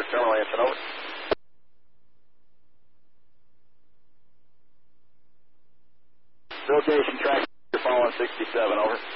Terminal Anson, over. Location track, you're following 67, over.